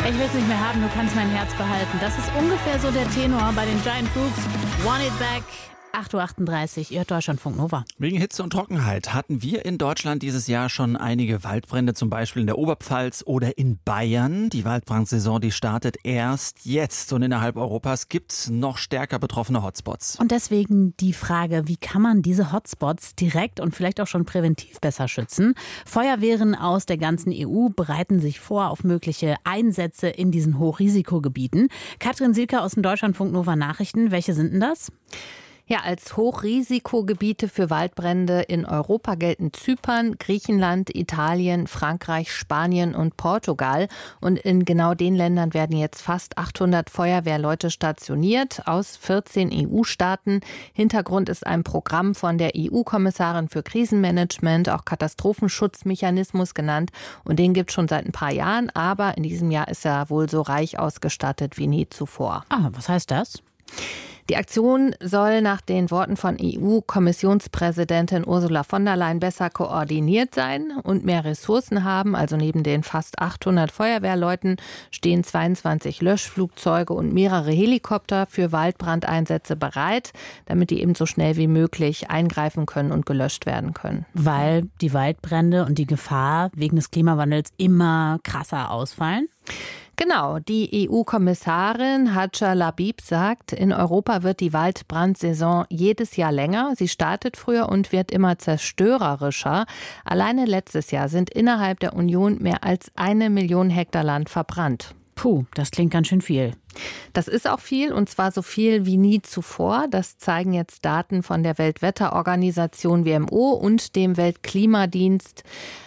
Ich will es nicht mehr haben, du kannst mein Herz behalten. Das ist ungefähr so der Tenor bei den Giant Rooks. Want It Back. 8.38 Uhr, ihr hört Deutschlandfunk Nova. Wegen Hitze und Trockenheit hatten wir in Deutschland dieses Jahr schon einige Waldbrände, zum Beispiel in der Oberpfalz oder in Bayern. Die Waldbrandsaison, die startet erst jetzt und innerhalb Europas gibt es noch stärker betroffene Hotspots. Und deswegen die Frage, wie kann man diese Hotspots direkt und vielleicht auch schon präventiv besser schützen? Feuerwehren aus der ganzen EU bereiten sich vor auf mögliche Einsätze in diesen Hochrisikogebieten. Katrin Sielke aus den Deutschlandfunk Nova Nachrichten, welche sind denn das? Ja, als Hochrisikogebiete für Waldbrände in Europa gelten Zypern, Griechenland, Italien, Frankreich, Spanien und Portugal. Und in genau den Ländern werden jetzt fast 800 Feuerwehrleute stationiert aus 14 EU-Staaten. Hintergrund ist ein Programm von der EU-Kommissarin für Krisenmanagement, auch Katastrophenschutzmechanismus genannt. Und den gibt es schon seit ein paar Jahren, aber in diesem Jahr ist er wohl so reich ausgestattet wie nie zuvor. Ah, was heißt das? Die Aktion soll nach den Worten von EU-Kommissionspräsidentin Ursula von der Leyen besser koordiniert sein und mehr Ressourcen haben. Also neben den fast 800 Feuerwehrleuten stehen 22 Löschflugzeuge und mehrere Helikopter für Waldbrandeinsätze bereit, damit die eben so schnell wie möglich eingreifen können und gelöscht werden können. Weil die Waldbrände und die Gefahr wegen des Klimawandels immer krasser ausfallen? Genau, die EU-Kommissarin Hadja Labib sagt, in Europa wird die Waldbrandsaison jedes Jahr länger. Sie startet früher und wird immer zerstörerischer. Alleine letztes Jahr sind innerhalb der Union mehr als 1 Million Hektar Land verbrannt. Puh, das klingt ganz schön viel. Das ist auch viel, und zwar so viel wie nie zuvor. Das zeigen jetzt Daten von der Weltwetterorganisation WMO und dem Weltklimadienst.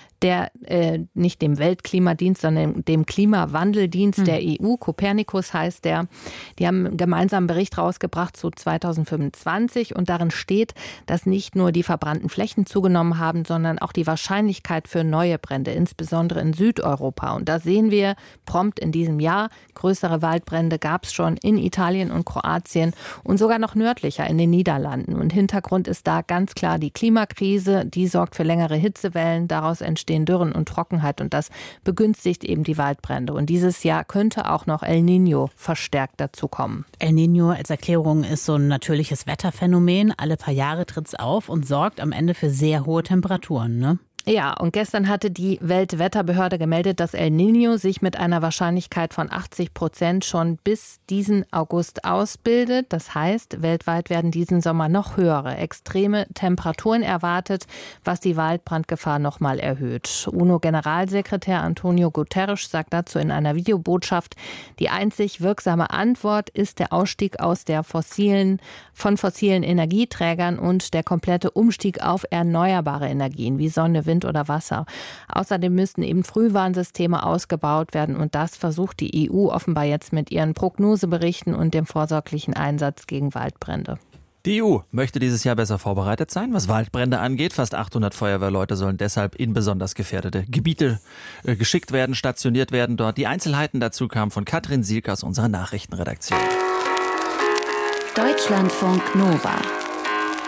Nicht dem Weltklimadienst, sondern dem Klimawandeldienst der EU, Copernicus heißt der. Die haben einen gemeinsamen Bericht rausgebracht zu 2025 und darin steht, dass nicht nur die verbrannten Flächen zugenommen haben, sondern auch die Wahrscheinlichkeit für neue Brände, insbesondere in Südeuropa. Und da sehen wir prompt in diesem Jahr, größere Waldbrände gab es schon in Italien und Kroatien und sogar noch nördlicher in den Niederlanden. Und Hintergrund ist da ganz klar die Klimakrise, die sorgt für längere Hitzewellen, daraus entstehen Dürren und Trockenheit und das begünstigt eben die Waldbrände. Und dieses Jahr könnte auch noch El Niño verstärkt dazukommen. El Niño als Erklärung ist so ein natürliches Wetterphänomen. Alle paar Jahre tritt es auf und sorgt am Ende für sehr hohe Temperaturen, ne? Ja, und gestern hatte die Weltwetterbehörde gemeldet, dass El Niño sich mit einer Wahrscheinlichkeit von 80% schon bis diesen August ausbildet. Das heißt, weltweit werden diesen Sommer noch höhere extreme Temperaturen erwartet, was die Waldbrandgefahr nochmal erhöht. UNO-Generalsekretär Antonio Guterres sagt dazu in einer Videobotschaft, die einzig wirksame Antwort ist der Ausstieg aus von fossilen Energieträgern und der komplette Umstieg auf erneuerbare Energien wie Sonne, Wind oder Wasser. Außerdem müssten eben Frühwarnsysteme ausgebaut werden und das versucht die EU offenbar jetzt mit ihren Prognoseberichten und dem vorsorglichen Einsatz gegen Waldbrände. Die EU möchte dieses Jahr besser vorbereitet sein, was Waldbrände angeht. Fast 800 Feuerwehrleute sollen deshalb in besonders gefährdete Gebiete geschickt werden, stationiert werden dort. Die Einzelheiten dazu kamen von Katrin Sielke aus unserer Nachrichtenredaktion. Deutschlandfunk Nova